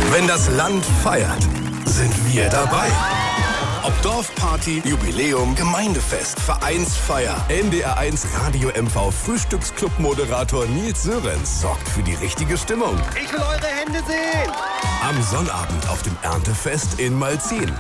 Wenn das Land feiert, sind wir dabei. Ob Dorfparty, Jubiläum, Gemeindefest, Vereinsfeier, NDR1 Radio MV Frühstücksclub-Moderator Nils Sörenz sorgt für die richtige Stimmung. Ich will eure Hände sehen! Am Sonnabend auf dem Erntefest in Malzin.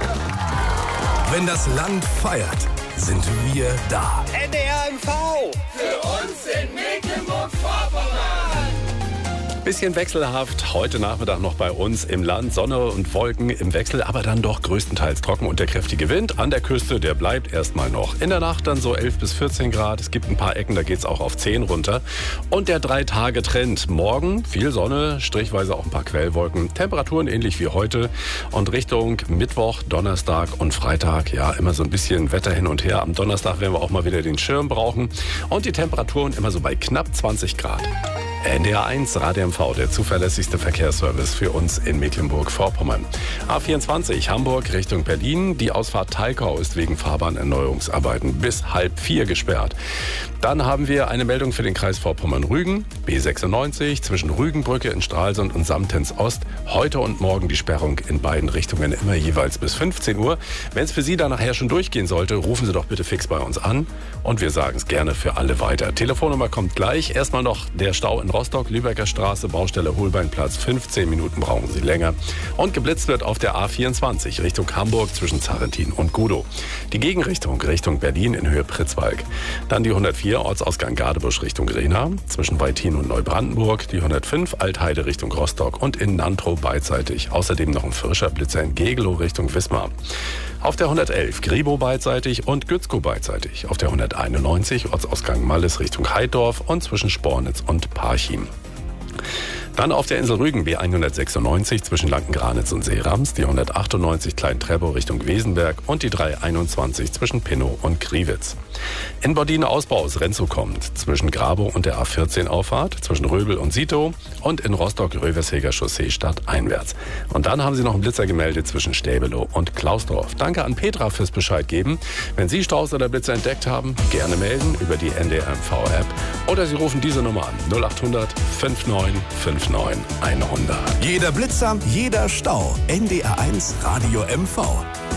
Wenn das Land feiert, sind wir da. NDR MV! Für uns in Mecklenburg-Vorpommern! Bisschen wechselhaft, heute Nachmittag noch bei uns im Land, Sonne und Wolken im Wechsel, aber dann doch größtenteils trocken und der kräftige Wind an der Küste, der bleibt erstmal noch. In der Nacht dann so 11 bis 14 Grad, es gibt ein paar Ecken, da geht es auch auf 10 runter. Und der 3-Tage-Trend, morgen viel Sonne, strichweise auch ein paar Quellwolken, Temperaturen ähnlich wie heute und Richtung Mittwoch, Donnerstag und Freitag, ja immer so ein bisschen Wetter hin und her. Am Donnerstag werden wir auch mal wieder den Schirm brauchen und die Temperaturen immer so bei knapp 20 Grad. NDR1 Radio MV, der zuverlässigste Verkehrsservice für uns in Mecklenburg-Vorpommern. A24 Hamburg Richtung Berlin. Die Ausfahrt Talkau ist wegen Fahrbahnerneuerungsarbeiten bis 3:30 gesperrt. Dann haben wir eine Meldung für den Kreis Vorpommern-Rügen. B96 zwischen Rügenbrücke in Stralsund und Samtens Ost. Heute und morgen die Sperrung in beiden Richtungen immer jeweils bis 15 Uhr. Wenn es für Sie dann nachher schon durchgehen sollte, rufen Sie doch bitte fix bei uns an. Und wir sagen es gerne für alle weiter. Telefonnummer kommt gleich. Erstmal noch der Stau in Rostock, Lübecker Straße, Baustelle Holbeinplatz. 15 Minuten brauchen Sie länger. Und geblitzt wird auf der A24 Richtung Hamburg zwischen Zarrentin und Gudow. Die Gegenrichtung Richtung Berlin in Höhe Pritzwalk. Dann die 104 Ortsausgang Gadebusch Richtung Rehna, zwischen Waldhin und Neubrandenburg. Die 105 Altheide Richtung Rostock und in Nantrow beidseitig. Außerdem noch ein frischer Blitzer in Gegelow Richtung Wismar. Auf der 111 Gribow beidseitig und Gützkow beidseitig. Auf der 191 Ortsausgang Malles Richtung Heidorf und zwischen Spornitz und Parchim. Dann auf der Insel Rügen B196 zwischen Lanken-Granitz und Seerams, die 198 Klein-Treptow Richtung Wesenberg und die 321 zwischen Pinnow und Kriwitz. In Bordine-Ausbau aus Renzow kommt zwischen Grabow und der A14 Auffahrt, zwischen Röbel und Sitow und in Rostock-Röversheger Chaussee stadteinwärts. Und dann haben Sie noch einen Blitzer gemeldet zwischen Stäbelow und Klausdorf. Danke an Petra fürs Bescheid geben. Wenn Sie Staus oder Blitzer entdeckt haben, gerne melden über die NDR-MV-App oder Sie rufen diese Nummer an 0800 5959 100. Jeder Blitzer, jeder Stau. NDR1 Radio MV.